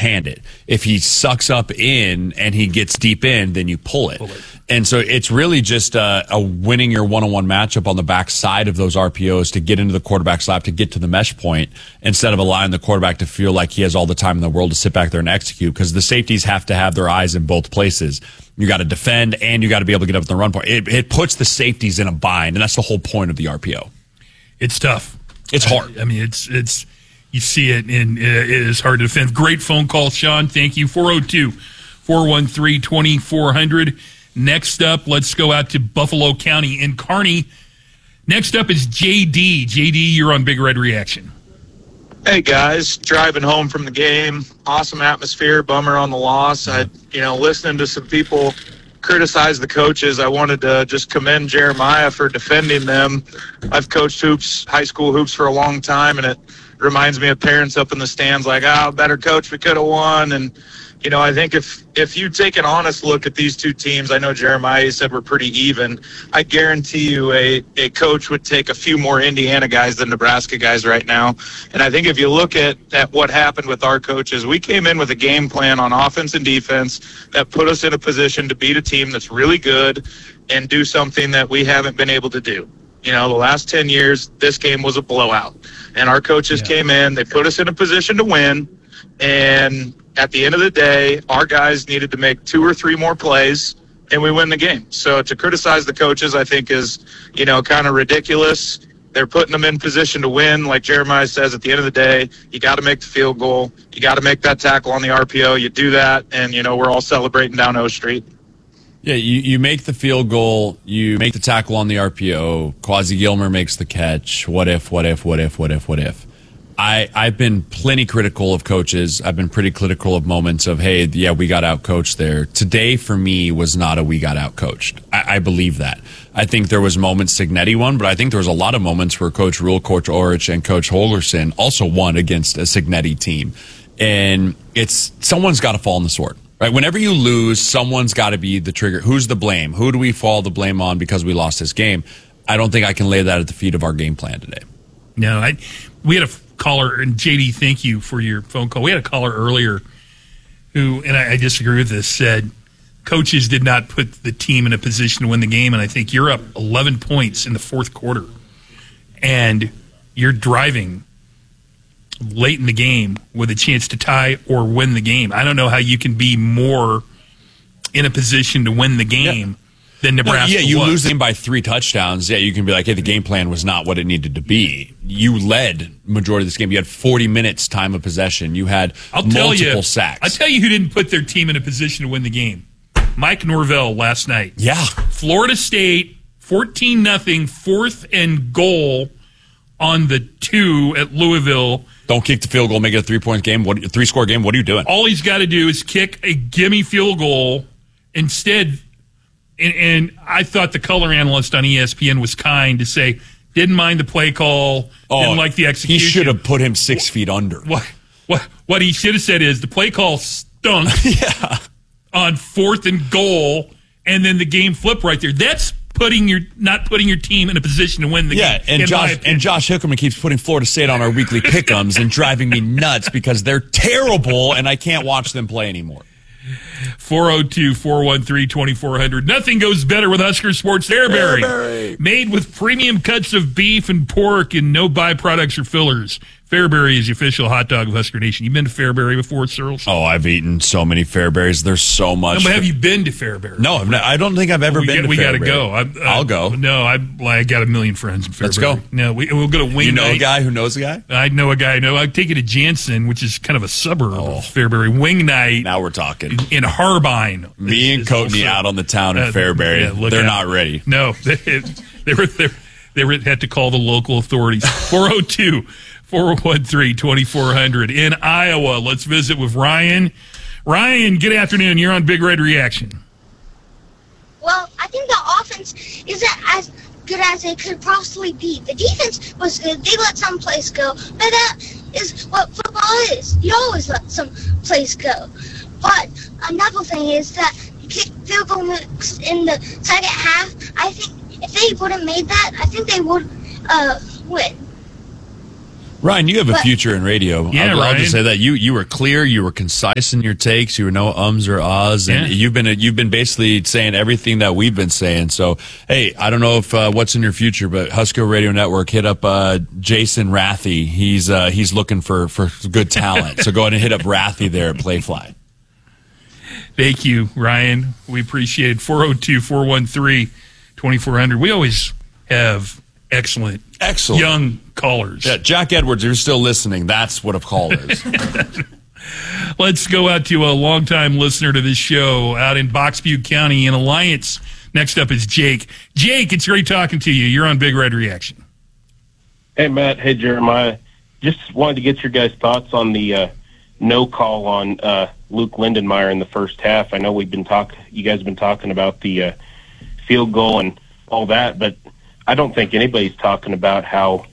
hand it. If he sucks up in and he gets deep in, then you pull it. And so it's really just a winning your one-on-one matchup on the backside of those RPOs to get into the quarterback's lap, to get to the mesh point, instead of allowing the quarterback to feel like he has all the time in the world to sit back there and execute, because the safeties have to have their eyes in both places. You got to defend, and you got to be able to get up at the run point. It puts the safeties in a bind, and that's the whole point of the RPO. It's tough. It's hard. I mean, it's you see it, and it is hard to defend. Great phone call, Sean. Thank you. 402-413-2400. Next up, let's go out to Buffalo County in Kearney. Next up is JD. JD, you're on Big Red Reaction. Hey guys, driving home from the game, awesome atmosphere, bummer on the loss. Listening to some people criticize the coaches, I wanted to just commend Jeremiah for defending them. I've coached hoops, high school hoops for a long time, and it reminds me of parents up in the stands like, better coach, we could have won. And I think if you take an honest look at these two teams, I know Jeremiah said we're pretty even. I guarantee you a coach would take a few more Indiana guys than Nebraska guys right now. And I think if you look at what happened with our coaches, we came in with a game plan on offense and defense that put us in a position to beat a team that's really good and do something that we haven't been able to do. The last 10 years, this game was a blowout. And our coaches came in, they put us in a position to win, and at the end of the day, our guys needed to make 2 or 3 more plays, and we win the game. So to criticize the coaches, I think, is, kind of ridiculous. They're putting them in position to win. Like Jeremiah says, at the end of the day, you got to make the field goal. You got to make that tackle on the RPO. You do that, and, we're all celebrating down O Street. Yeah, you make the field goal, you make the tackle on the RPO, Quasi Gilmer makes the catch. What if? I've been plenty critical of coaches. I've been pretty critical of moments of, hey, yeah, we got out-coached there. Today, for me, was not a we got out-coached. I believe that. I think there was moments Signetti won, but I think there was a lot of moments where Coach Rule, Coach Orich, and Coach Holgerson also won against a Signetti team. And someone's got to fall on the sword. Right? Whenever you lose, someone's got to be the trigger. Who's the blame? Who do we fall the blame on because we lost this game? I don't think I can lay that at the feet of our game plan today. No, we had a caller, and JD, thank you for your phone call. We had a caller earlier who, and I disagree with this, said coaches did not put the team in a position to win the game, and I think you're up 11 points in the fourth quarter, and you're driving late in the game with a chance to tie or win the game. I don't know how you can be more in a position to win the game than Nebraska you was. lose the game by 3 touchdowns. Yeah, you can be like, hey, the game plan was not what it needed to be. You led majority of this game. You had 40 minutes time of possession. You had multiple sacks. I'll tell you who didn't put their team in a position to win the game. Mike Norvell last night. Yeah. Florida State, 14-0, 4th and goal on the 2 at Louisville. Don't kick the field goal, make it a 3-point game. 3-score game. What are you doing? All he's got to do is kick a gimme field goal. Instead, and I thought the color analyst on ESPN was kind to say, didn't mind the play call, didn't like the execution. He should have put him 6 feet under. What he should have said is the play call stunk on 4th and goal, and then the game flipped right there. That's not putting your team in a position to win the game. Yeah, and Josh Hickerman keeps putting Florida State on our weekly pick'ems and driving me nuts because they're terrible and I can't watch them play anymore. 402-413-2400. Nothing goes better with Husker Sports Fairbury. Made with premium cuts of beef and pork and no byproducts or fillers. Fairbury is the official hot dog of Husker Nation. You been to Fairbury before, Searles? Oh, I've eaten so many Fairberries. There's so much. No, but have you been to Fairbury? No, I don't think I've ever been to Fairbury. We got to go. I'll go. No, I got a million friends in Fairbury. Let's go. No, we'll go to wing night. You know a guy who knows a guy? I know a guy. No, I'd take you to Jansen, which is kind of a suburb of Fairbury. Wing night. Now we're talking. In Harbine. Me and Coatney out on the town in Fairbury. They're not ready. No, they had to call the local authorities. 402-413-2400. In Iowa, let's visit with Ryan. Ryan, good afternoon. You're on Big Red Reaction. Well, I think the offense isn't as good as it could possibly be. The defense was good. They let some plays go. But that is what football is. You always let some plays go. But another thing is that you kick field goal in the second half. I think if they would have made that, I think they would win. Ryan, you have a future in radio. Yeah, I'll just say that you were clear, you were concise in your takes, you were no ums or ahs, and you've been basically saying everything that we've been saying. So, hey, I don't know if what's in your future, but Husker Radio Network, hit up Jason Rathy. He's looking for good talent. So go ahead and hit up Rathy there at Playfly. Thank you, Ryan. We appreciate it. 402-413-2400. We always have excellent young callers. Yeah, Jack Edwards, you're still listening. That's what a call is. Let's go out to a longtime listener to this show out in Box Butte County in Alliance. Next up is Jake. Jake, it's great talking to you. You're on Big Red Reaction. Hey, Matt. Hey, Jeremiah. Just wanted to get your guys' thoughts on the no call on Luke Lindenmeyer in the first half. I know you guys have been talking about the field goal and all that, but I don't think anybody's talking about how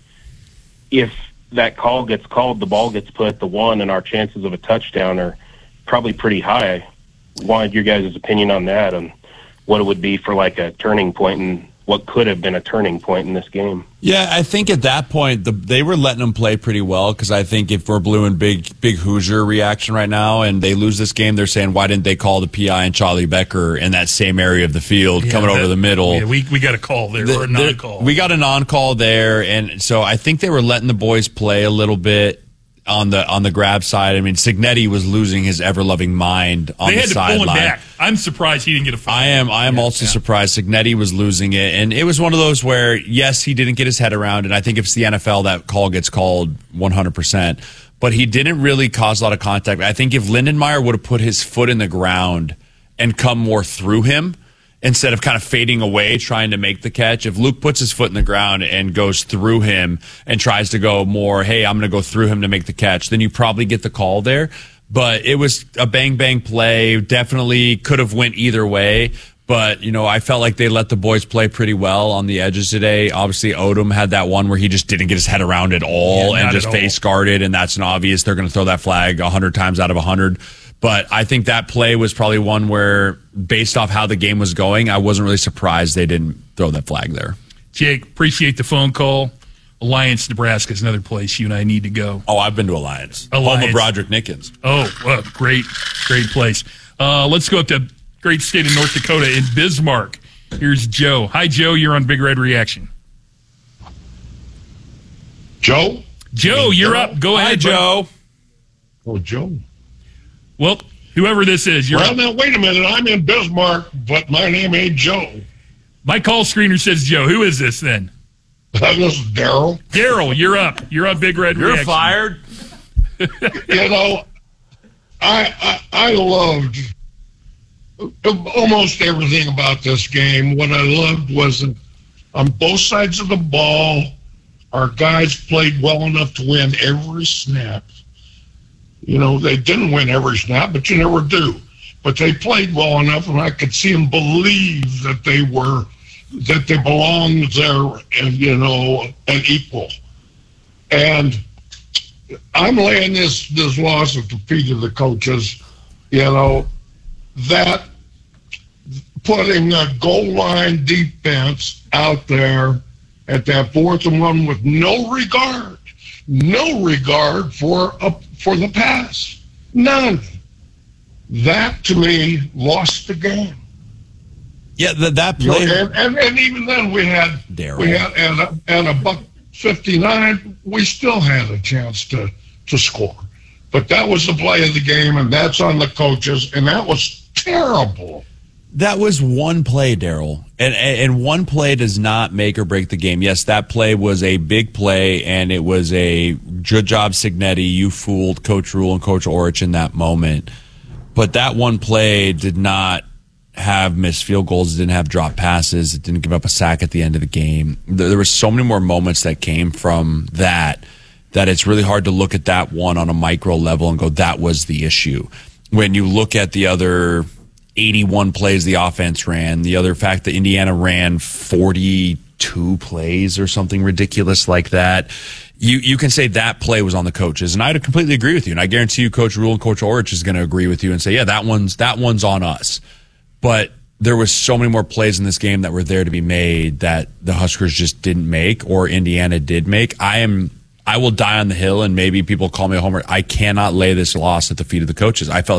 if that call gets called, the ball gets put at the one, and our chances of a touchdown are probably pretty high. Wanted your guys' opinion on that and what it would be for like a turning point and what could have been a turning point in this game. Yeah, I think at that point they were letting them play pretty well, because I think if we're blue and big Hoosier reaction right now and they lose this game, they're saying, why didn't they call the PI and Charlie Becker in that same area of the field coming over the middle? Yeah, we got a call there, or a non-call. We got a non-call there, and so I think they were letting the boys play a little bit on the grab side. I mean, Signetti was losing his ever-loving mind on the sideline. They had to pull him back. I'm surprised he didn't get a foul. I am also surprised Signetti was losing it. And it was one of those where, yes, he didn't get his head around, and I think if it's the NFL, that call gets called 100%. But he didn't really cause a lot of contact. I think if Lindenmeyer would have put his foot in the ground and come more through him, instead of kind of fading away, trying to make the catch. If Luke puts his foot in the ground and goes through him and tries to go more, hey, I'm going to go through him to make the catch, then you probably get the call there. But it was a bang-bang play. Definitely could have went either way. But, I felt like they let the boys play pretty well on the edges today. Obviously, Odom had that one where he just didn't get his head around at all and just face guarded, and that's an obvious. They're going to throw that flag 100 times out of 100. But I think that play was probably one where, based off how the game was going, I wasn't really surprised they didn't throw that flag there. Jake, appreciate the phone call. Alliance, Nebraska is another place you and I need to go. Oh, I've been to Alliance. Home of Broderick Nickens. Oh, well, great place. Let's go up to great state of North Dakota in Bismarck. Here's Joe. Hi, Joe. You're on Big Red Reaction. Joe? Joe, you're up. Go ahead, Joe. Oh, Joe. Well, whoever this is, you're up. Now, wait a minute. I'm in Bismarck, but my name ain't Joe. My call screener says Joe. Who is this then? This is Daryl. Daryl, you're up. You're on Big Red Reaction. You're fired. I loved almost everything about this game. What I loved was that on both sides of the ball, our guys played well enough to win every snap. They didn't win every snap, but you never do. But they played well enough, and I could see them believe that they belonged there, and an equal. And I'm laying this loss at the feet of the coaches. That putting a goal line defense out there at that 4th and 1 with no regard for the pass, none. That to me lost the game. Yeah, that play, and even then we had and a $1.59, we still had a chance to score. But that was the play of the game, and that's on the coaches, and that was terrible. That was one play, Daryl, and one play does not make or break the game. Yes, that play was a big play, and it was a good job, Signetti. You fooled Coach Rule and Coach Orich in that moment. But that one play did not have missed field goals. It didn't have drop passes. It didn't give up a sack at the end of the game. There were so many more moments that came from that it's really hard to look at that one on a micro level and go, that was the issue. When you look at the other 81 plays the offense ran, the other fact that Indiana ran 42 plays or something ridiculous like that, you can say that play was on the coaches. And I'd completely agree with you. And I guarantee you Coach Rule and Coach Orich is going to agree with you and say, yeah, that one's on us. But there was so many more plays in this game that were there to be made that the Huskers just didn't make, or Indiana did make. I am I will die on the hill, and maybe people call me a homer. I cannot lay this loss at the feet of the coaches. I felt